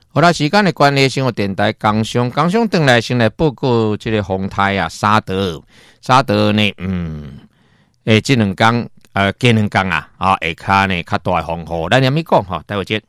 好啦，时间的关系，生活电台工商转来先来报告这个风台啊，沙德呢，这两天这两天啊，下骹呢较大的风雨，咱念咪讲哈，待会见。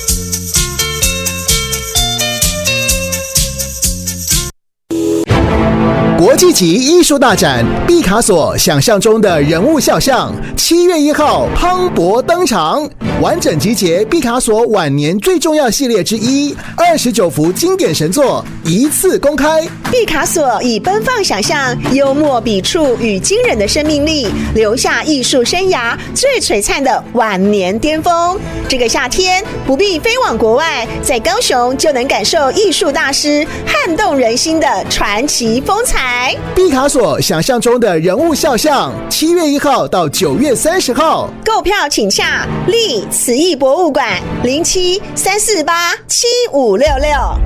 国际级艺术大展毕卡索想象中的人物肖像，7月1号磅礴登场，完整集结毕卡索晚年最重要系列之一，29幅经典神作一次公开。 毕卡索以奔放想象、幽默笔触与惊人的生命力，留下艺术生涯最璀璨的晚年巅峰。这个夏天不必飞往国外，在高雄就能感受艺术大师撼动人心的传奇风采。 毕卡索想象中的人物肖像，7月1号到9月30号， 购票请洽立慈艺博物馆0734875566。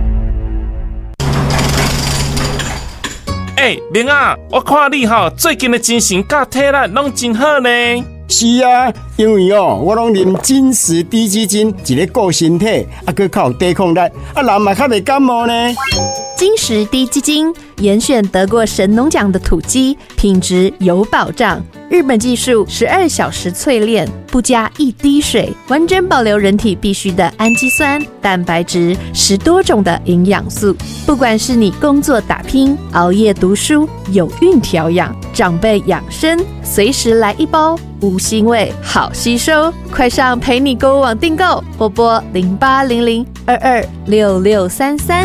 明啊，我看你最近的精神甲体力拢真好呢。 是啊，因为我拢啉金石低基金，一个顾身体，还较有抵抗力，人嘛较袂感冒呢。 金石低基金严选得过神农奖的土鸡，品质有保障。日本技术12小时淬炼，不加一滴水，完整保留人体必需的氨基酸、蛋白质，10多种的营养素。不管是你工作打拼、熬夜读书、有孕调养、长辈养生，随时来一包，无腥味，好吸收。快上陪你购物网订购，拨拨0800226633。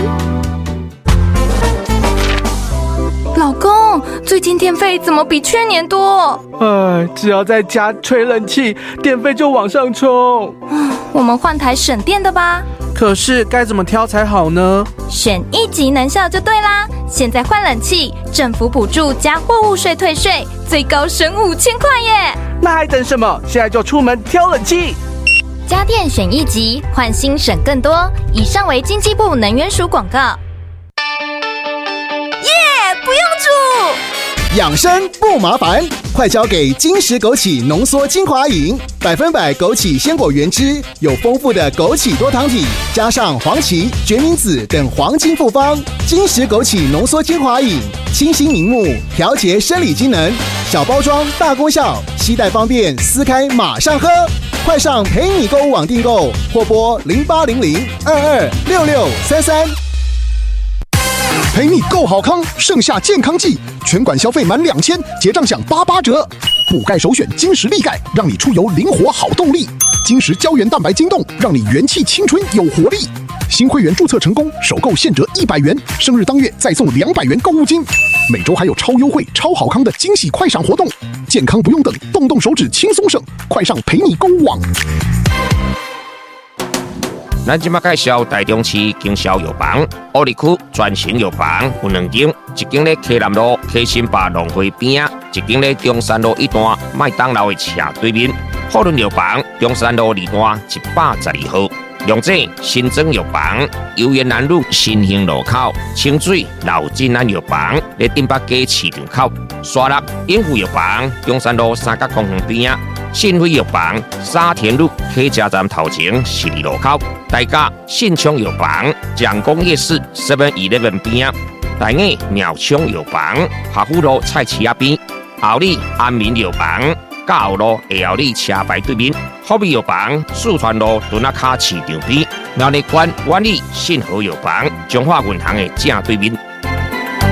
老公，最近电费怎么比去年多？ 只要在家吹冷气，电费就往上冲。 我们换台省电的吧。 可是该怎么挑才好呢？ 选1级能效就对啦。现在换冷气，政府补助加货物税退税，最高省5000块耶！ 那还等什么？现在就出门挑冷气。 家电选1级，换新省更多。以上为经济部能源署广告。不用煮， 养生不麻烦，快交给金石枸杞浓缩精华饮，100%枸杞鲜果原汁，有丰富的枸杞多糖体，加上黄芪、决明子等黄金复方。金石枸杞浓缩精华饮，清新明目，调节生理机能，小包装大功效，携带方便，撕开马上喝。快上陪你购物网订购，或拨0800226633。 陪你购好康，盛夏健康季，全馆消费满2000，结账享88折。补钙首选金石力钙，让你出游灵活好动力。金石胶原蛋白晶冻，让你元气青春有活力。新会员注册成功，首购现折100元，生日当月再送200元购物金。每周还有超优惠、超好康的惊喜快闪活动，健康不用等，动动手指轻松省。快上陪你购物网。 咱即马介绍台中市经销药房，乌里区专型药房有2间，一间咧溪南路溪新坝农会边，一间咧中山路1段麦当劳的斜对面。富润药房中山路2段112号。龙井新庄药房游园南路新兴路口，清水老金安药房咧顶北街市场口，沙鹿永福药房中山路三角公园边，信辉药房沙田路客家站头前12路口，大甲信昌药房蒋公夜市 7-11 边，大雅苗昌药房华富路菜市仔边，后里安民药房甲后路下后里车牌对面，福美药房四川路墩仔卡市场边，苗栗县万里信和药房中华银行的正对面。